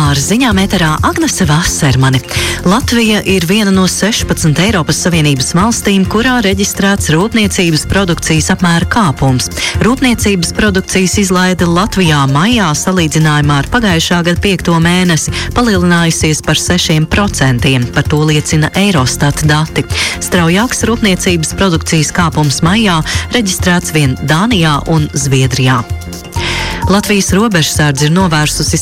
Ar ziņām ēterā Agnese Vasermane. Latvija ir viena no 16 Eiropas Savienības valstīm, kurā reģistrēts rūpniecības produkcijas apmēra kāpums. Rūpniecības produkcijas izlaide Latvijā maijā salīdzinājumā ar pagājušā gada 5. mēnesi palielinājusies par 6%. Par to liecina Eurostat dati. Straujāks rūpniecības produkcijas kāpums maijā reģistrēts vien Dānijā un Zviedrijā. Latvijas robežsardze ir novērsusi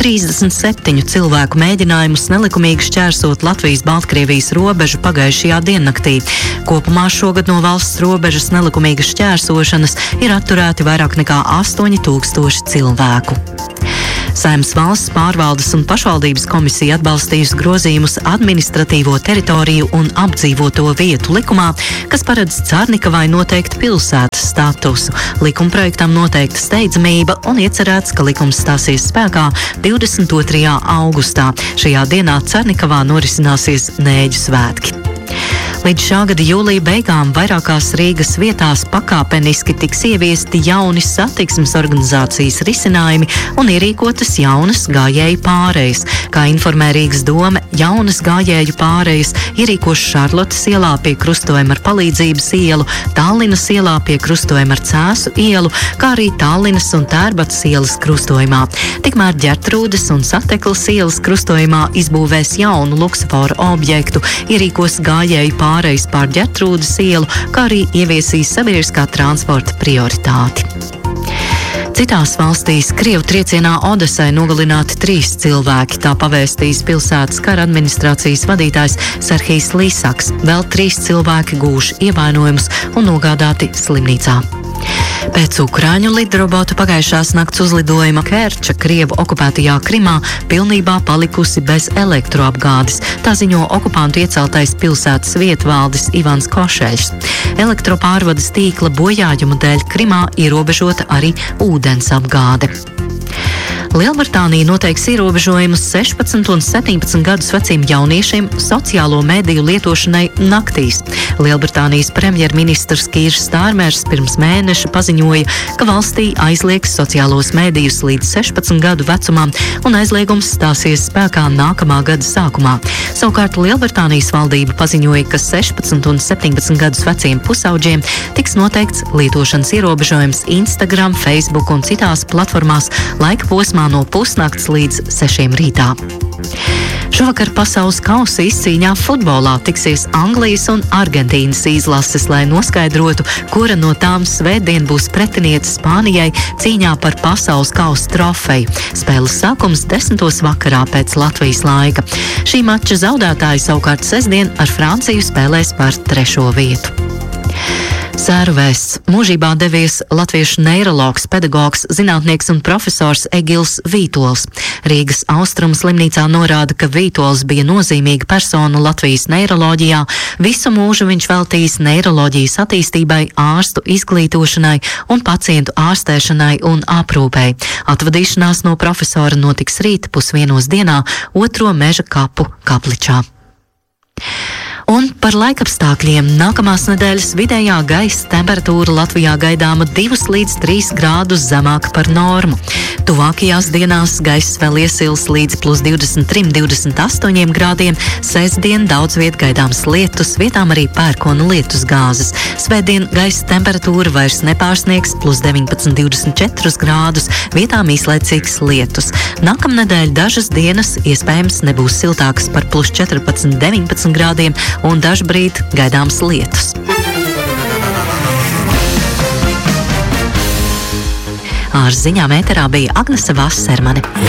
137 cilvēku mēģinājumus nelikumīgi šķērsot Latvijas-Baltkrievijas robežu pagājušajā diennaktī. Kopumā šogad no valsts robežas nelikumīgas šķērsošanas ir atturēti vairāk nekā 8000 cilvēku. Saeimas valsts pārvaldes un pašvaldības komisija atbalstījusi grozījumus administratīvo teritoriju un apdzīvoto vietu likumā, kas paredz Carnikavai noteikt pilsētas statusu. Likumprojektam noteikta steidzamība un iecerēts, ka likums stāsies spēkā 22. augustā. Šajā dienā Carnikavā norisināsies Nēģu svētki. Līdz šā gada jūlija beigām vairākās Rīgas vietās pakāpeniski tiks ieviesti jauni satiksmes organizācijas risinājumi un ierīkotas jaunas gājēju pārejas. Kā informē Rīgas dome, jaunas gājēju pārejas ierīkos Šarlotes ielā pie krustojuma ar Palīdzības ielu, Tallinas ielā pie krustojuma ar Cēsu ielu, kā arī Tallinas un Tērbatas ielas krustojumā. Tikmēr Ģertrūdes un Sateklas ielas krustojumā izbūvēs jaunu luksusforu objektu, ierīkos gājēju pārejas pār Ģertrūdes ielu, kā arī ieviesīs sabiedriskā transporta prioritāti. Citās valstīs Krievu triecienā Odesai nogalināti 3 cilvēki, tā pavēstījis pilsētas kara administrācijas vadītājs Serhijs Līsaks. Vēl 3 cilvēki gūši ievainojumus un nogādāti slimnīcā. Pēc ukrāņu lidrobota pagājušās nakts uzlidojuma Kerča Krievu okupētajā Krimā pilnībā palikusi bez elektroapgādes. Tā ziņo okupantu ieceltais pilsētas vietvaldis Ivans Košeļs. Elektropārvades tīkla bojājumu dēļ Krimā ierobežota arī ūdens apgāde. Lielbritānija noteiks ierobežojumus 16 un 17 gadus veciem jauniešiem sociālo mediju lietošanai naktīs. Lielbritānijas premjerministrs Kīrs Stārmers pirms mēneša paziņoja, ka valstī aizliegs sociālos medijus līdz 16 gadu vecumam un aizliegums stāsies spēkā nākamā gada sākumā. Savukārt Lielbritānijas valdība paziņoja, ka 16 un 17 gadus veciem pusauģiem tiks noteikts lietošanas ierobežojums Instagram, Facebook un citās platformās laika posmā no pusnakts līdz 6 rītā. Šovakar pasaules kausa izcīņā futbolā tiksies Anglijas un Argentīnas izlases, lai noskaidrotu, kura no tām svētdien būs pretiniete Spānijai cīņā par pasaules kausa trofeju. Spēles sākums 10. vakarā pēc Latvijas laika. Šī mača zaudētāji savukārt sestdien ar Franciju spēlēs par 3. vietu. Sēru vēsts. Mūžībā devies latviešu neirologs, pedagogs, zinātnieks un profesors Egils Vītols. Rīgas Austrumu slimnīcā norāda, ka Vītols bija nozīmīga persona Latvijas neiroloģijā. Visu mūžu viņš veltījis neiroloģijas attīstībai, ārstu izglītošanai un pacientu ārstēšanai un aprūpei. Atvadīšanās no profesora notiks rīt 12:00 2. Meža kapu Kapličā. Un par laikapstākļiem. Nākamās nedēļas vidējā gaisa temperatūra Latvijā gaidāma 2 līdz 3 grādus zemāka par normu. Tuvākajās dienās gaiss vēl iesils līdz +23, 28 grādiem. Sestdien daudz viet gaidāms lietus, vietām arī pērkona lietus gāzes. Svētdien gaisa temperatūra vairs nepārsniegs +19, 24 grādus, vietām īslaicīgs lietus. Nākamnedēļ dažas dienas iespējams nebūs siltākas par +14, 19 grādiem, un dažbrīd gaidāms lietus. Ar ziņām ēterā bija Agnese Vasermane.